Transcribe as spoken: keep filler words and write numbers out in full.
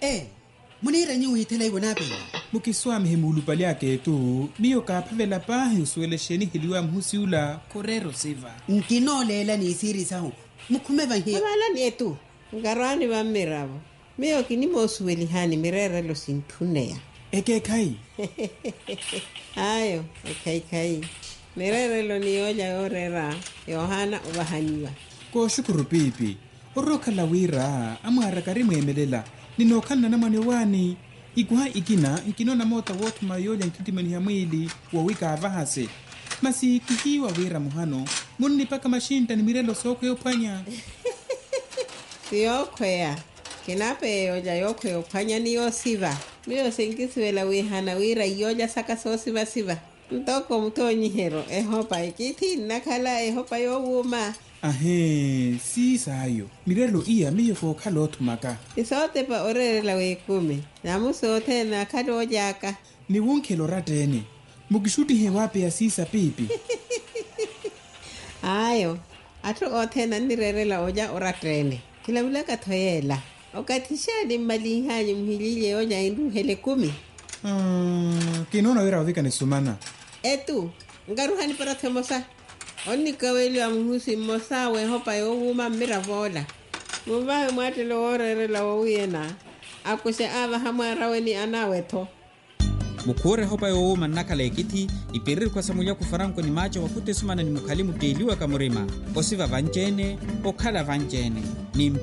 Eh, munira nyu hitela ibona pe. Mukiswami hemulupali yake tu, miyo kaphavela pahi usuelesheni hiliwa mhusiula korero siva. Nkinolela ni siri sahu. Mukhumeva hiyo. Abala ni etu. Ngarani ba mirabo. Miyo kinimo usuelihani mirere lo sintuneya. Eke kai. Ayo, okay kai. Mirere lo ni oja orera. Yohana ubahaniwa. Ko shukuru pipi. Oroka lawira amara karimu emelela. Ninokana na mwane wani. Ikuha ikina nkinona mota wotu mayoja nkitimani ya mwili wawika avahase. Masi kihiwa wira muhano. Muni paka mashinta ni mirelo soko yopanya. Siyokwea. Kinape yoja yokwe yopanya ni yosiva. Miyo senkisiwela wihana wira yoja saka so siva siva. Ntoko mtonyi hero. Ehopa ikiti nakala ehopa yowuma. Ahe, si sayo. Mirelo iya miyo ko kalotu maka. Isote pa orere la wekume. Namusote na kado ojaka. Ni wonkelo ratene. Mugishuti hewape ya sisa pipi. Ayo. Atu ote na nirere la oja oratene. Kila ula katoyela. Okatisha ni malihanyi mhilile oja indu hele kumi. Ah, kinona wira wavika ni sumana. Etu. Ngaruhani para temosa. Oni kaweli wa mhusi mosa we hopa yo wuma miravola. Mubahe mwate lo orere la wawiyena. Akuse ava hamara weni anaweto. Mukure hopa yo wuma nakala ekiti. Ipiriri kwa samulia kufaranko ni macho wakute sumana ni mukalimu teiliwa kamurima. Osiva vanjene, okala vanjene. Ni